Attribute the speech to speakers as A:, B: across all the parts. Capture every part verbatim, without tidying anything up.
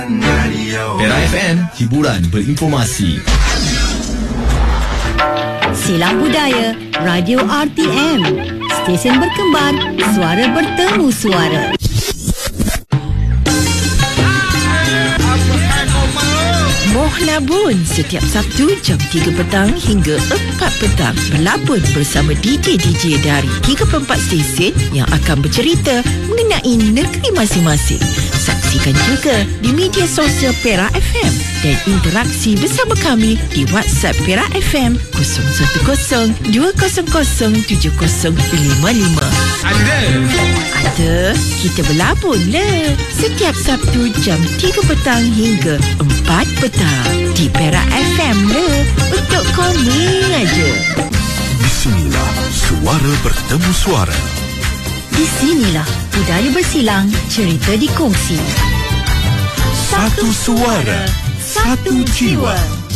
A: Perak F M, hiburan berinformasi.
B: Silang Budaya, Radio R T M. Stesen berkembar, suara bertemu suara.
C: Moh Labun setiap Sabtu jam tiga petang hingga empat petang. Berlabun bersama D J-D J dari tiga puluh empat stesen yang akan bercerita mengenai negeri masing-masing. Saksikan juga di media sosial Perak F M dan interaksi bersama kami di WhatsApp Perak F M kosong satu kosong dua kosong kosong tujuh kosong lima lima.
A: Ada.
C: Ada, kita berlabun lah. Setiap Sabtu jam tiga petang hingga empat petang di Perak F M lah. Untuk kami aja.
A: Di sinilah suara bertemu suara.
B: Di sinilah budaya bersilang, cerita dikongsi.
A: Satu suara, satu jiwa.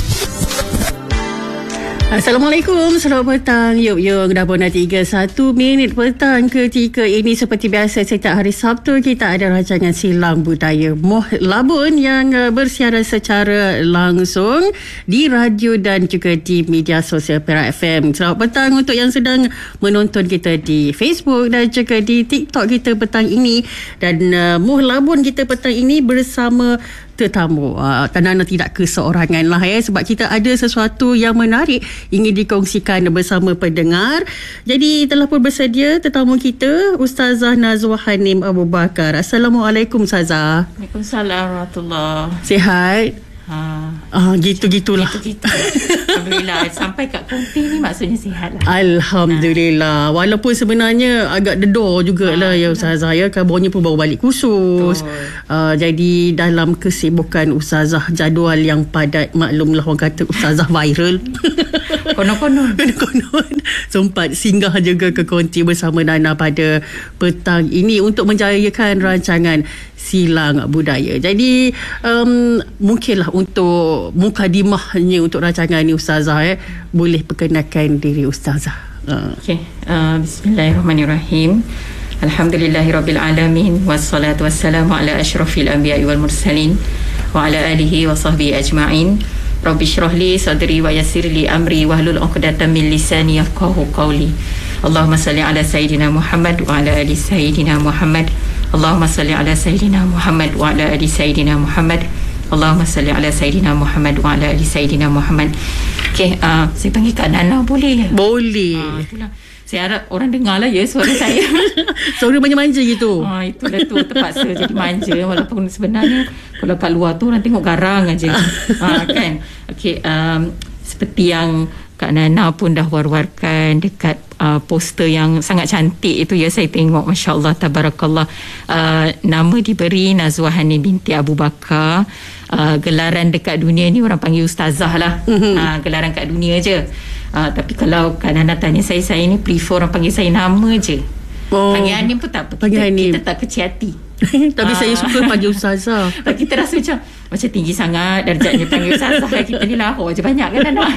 D: Assalamualaikum, selamat petang. Yuk, yuk, dah pun dah tiga puluh satu minit petang ketika ini. Seperti biasa, setiap hari Sabtu kita ada rancangan Silang Budaya Moh Labun yang uh, bersiaran secara langsung di radio dan juga di media sosial Perak F M. Selamat petang untuk yang sedang menonton kita di Facebook dan juga di TikTok kita petang ini. Dan uh, Moh Labun kita petang ini bersama tetamu. Uh, Tanana tidak keseorangan lah ya, sebab kita ada sesuatu yang menarik ingin dikongsikan bersama pendengar. Jadi telah pun bersedia tetamu kita, Ustazah Nazwa Hanim Abu Bakar. Assalamualaikum Ustazah.
E: Waalaikumsalam warahmatullahi.
D: Sihat?
E: Ha.
D: Ah, gitu-gitulah.
E: Gitu-gitu. Alhamdulillah. Sampai kat konti ni maksudnya sihat lah.
D: Alhamdulillah. Ha. Walaupun sebenarnya agak dedor jugalah ha, ya Ustazah ya. Kabarnya pun baru balik kursus. Uh, jadi dalam kesibukan Ustazah, jadual yang padat, maklumlah orang kata Ustazah viral.
E: Konon-konon.
D: Konon-konon. Sempat singgah juga ke konti bersama Nana pada petang ini untuk menjayakan rancangan Silang Budaya. Jadi um, mungkinlah untuk mukadimahnya untuk rancangan ni Ustazah eh, boleh perkenalkan diri Ustazah. Uh.
E: Okey, uh, bismillahirrahmanirrahim. Alhamdulillahirabbil alamin wassalatu wassalamu ala asyrafil anbiya'i wal mursalin wa ala alihi wa sahbihi ajma'in. Rabbi shrah li sadri wa yassir li amri wahlul 'uqdatam min lisani yafqahu qawli. Allahumma salli ala sayidina Muhammad wa ala ali sayidina Muhammad. Allahumma salli ala Sayyidina Muhammad wa ala ali Sayyidina Muhammad. Allahumma salli ala Sayyidina Muhammad wa ala ali Sayyidina Muhammad. Okey, uh, saya panggil Kak Nana boleh ya?
D: Boleh.
E: Uh, itulah. Saya harap orang dengar lah ya suara saya.
D: Suara manja-manja gitu.
E: Ah, itulah tu, terpaksa jadi manja. Walaupun sebenarnya kalau kat luar tu orang tengok garang aja. Ah, kan? Okey, um, seperti yang Kak Nana pun dah war-warkan dekat uh, poster yang sangat cantik itu ya, saya tengok, Masya Allah, Tabarakallah. Uh, nama diberi Nazwa Hanim binti Abu Bakar. Uh, gelaran dekat dunia ni orang panggil Ustazah lah. Mm-hmm. Uh, gelaran kat dunia je. Uh, tapi kalau Kak Nana tanya saya, saya ni prefer orang panggil saya nama je. Oh. Panggil Hanim pun tak apa. Kita, kita tak kecil hati.
D: Tapi uh. saya suka panggil Ustazah.
E: Kita rasa macam macam tinggi sangat darjatnya panggil Ustazah. Kita ni lahor je banyak kan Nana.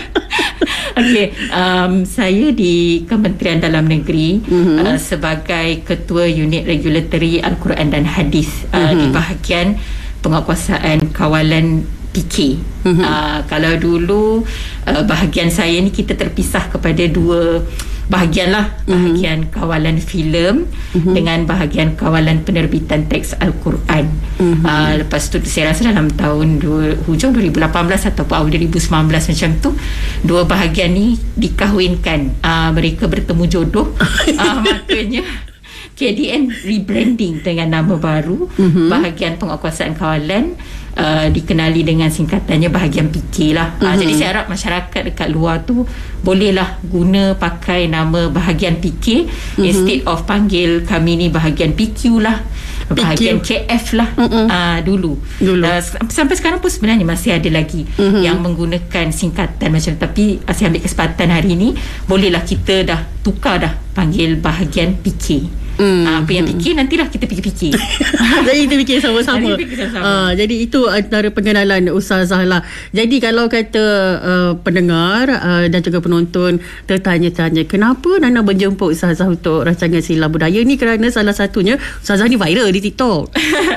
E: Okey, um, saya di Kementerian Dalam Negeri mm-hmm. uh, sebagai Ketua Unit Regulatory Al-Quran dan Hadis uh, mm-hmm. di bahagian penguatkuasaan kawalan P K. Mm-hmm. Uh, kalau dulu uh, bahagian saya ni kita terpisah kepada dua bahagian lah, bahagian mm-hmm. kawalan filem mm-hmm. dengan bahagian kawalan penerbitan teks Al-Quran. Mm-hmm. Uh, lepas tu saya rasa dalam tahun dua, hujung dua ribu lapan belas ataupun awal dua ribu sembilan belas macam tu, dua bahagian ni dikahwinkan. Uh, mereka bertemu jodoh. uh, makanya K D N rebranding dengan nama baru. Mm-hmm. Bahagian penguatkuasaan kawalan Uh, dikenali dengan singkatannya bahagian P K lah. Mm-hmm. uh, Jadi saya harap masyarakat dekat luar tu bolehlah guna pakai nama bahagian P K mm-hmm. instead of panggil kami ni bahagian P Q lah, bahagian K F lah. Mm-hmm. uh, dulu, dulu. Uh, sampai sekarang pun sebenarnya masih ada lagi mm-hmm. yang menggunakan singkatan macam tu. Tapi uh, saya ambil kesempatan hari ni, bolehlah kita dah tukar dah panggil bahagian P K.
D: Hmm.
E: uh, apa yang fikir nantilah kita fikir-fikir.
D: Jadi kita fikir sama-sama.
E: Nanti fikir sama-sama.
D: Uh, jadi itu antara pengenalan Ustazah lah. Jadi kalau kata uh, pendengar uh, dan juga penonton tertanya-tanya, kenapa Nana menjemput Ustazah untuk rancangan Silang Budaya ni? Kerana salah satunya Ustazah ni viral di TikTok.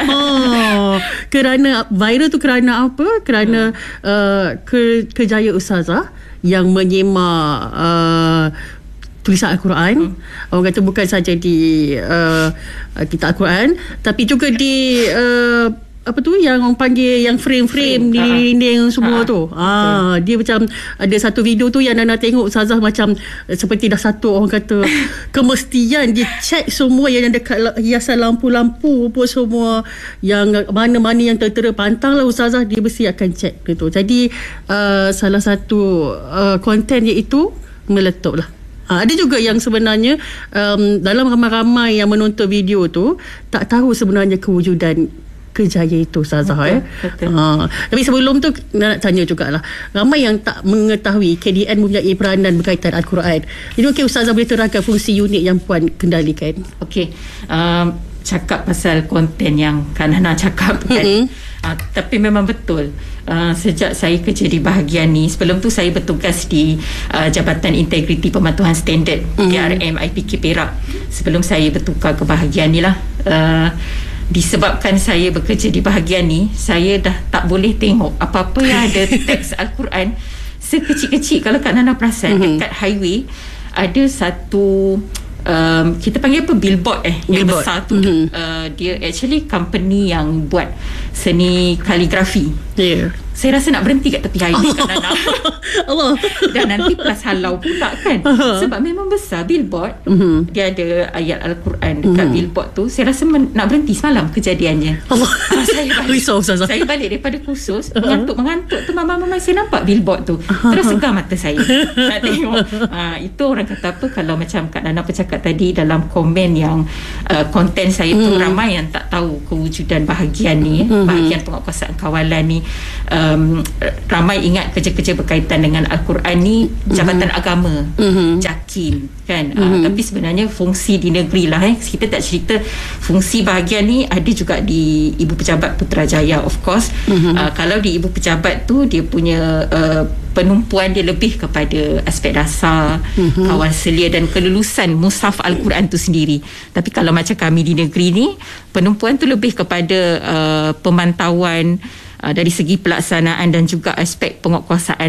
D: Oh, kerana viral tu kerana apa? Kerana uh, ke, kejayaan Ustazah yang menyimak uh, tulisan Al-Quran. Hmm. Orang kata bukan saja di uh, kitab Al-Quran, tapi juga di uh, apa tu yang orang panggil yang frame-frame di dinding semua ha. tu. Ah, okay. Dia macam ada satu video tu yang Nana tengok Ustazah macam seperti dah satu orang kata kemestian dia check semua yang dekat hiasan lampu-lampu pun semua, yang mana-mana yang tertera pantang lah Ustazah dia mesti akan check gitu. Jadi uh, salah satu uh, konten iaitu meletup lah. Ha, ada juga yang sebenarnya um, dalam ramai-ramai yang menonton video tu tak tahu sebenarnya kewujudan kejayaan itu Ustazah.
E: Betul,
D: eh.
E: betul.
D: Ha, tapi sebelum tu nak tanya jugalah, ramai yang tak mengetahui K D N mempunyai peranan berkaitan Al-Quran. Jadi mungkin Ustazah boleh terangkan fungsi unik yang Puan kendalikan.
E: Okey, um, cakap pasal konten yang Kak Nana cakap kan. Mm-hmm. Uh, tapi memang betul, uh, sejak saya kerja di bahagian ni, sebelum tu saya bertugas di uh, Jabatan Integriti Pematuhan Standard, mm-hmm. J R M I P K Perak. Sebelum saya bertukar ke bahagian ni lah, uh, disebabkan saya bekerja di bahagian ni, saya dah tak boleh tengok apa-apa yang ada teks Al-Quran. Sekecil-kecil, kalau Kak Nana perasan, mm-hmm. dekat highway ada satu um, kita panggil apa, billboard eh billboard. Yang besar tu, mm-hmm. uh, dia actually company yang buat seni kaligrafi. Yeah. Saya rasa nak berhenti kat tepi highway Kak Nana.
D: Allah.
E: Dan nanti plus halau pula kan. Uh-huh. Sebab memang besar billboard. Uh-huh. Dia ada ayat Al-Quran dekat uh-huh. billboard tu. Saya rasa men- nak berhenti semalam kejadiannya. Allah. Ah, saya balik. Risau, saya balik daripada kursus, uh-huh. mengantuk-mengantuk tu, mama-mama saya nampak billboard tu. Uh-huh. Terus segar mata saya nak tengok. Ah, itu orang kata apa, kalau macam Kak Nana bercakap tadi dalam komen yang uh, konten saya tu, uh-huh. ramai yang tak tahu kewujudan bahagian ni, uh-huh. bahagian penguatkuasaan kawalan ni. Uh, Um, ramai ingat kerja-kerja berkaitan dengan Al-Quran ni Jabatan mm-hmm. Agama, mm-hmm. JAKIM kan. Mm-hmm. Uh, tapi sebenarnya fungsi di negeri lah, eh. Kita tak cerita fungsi bahagian ni ada juga di Ibu Pejabat Putrajaya, of course. Mm-hmm. Uh, kalau di Ibu Pejabat tu dia punya uh, penumpuan dia lebih kepada aspek dasar, mm-hmm. kawal selia dan kelulusan mushaf Al-Quran tu sendiri. Tapi kalau macam kami di negeri ni, penumpuan tu lebih kepada uh, pemantauan Uh, dari segi pelaksanaan dan juga aspek penguatkuasaan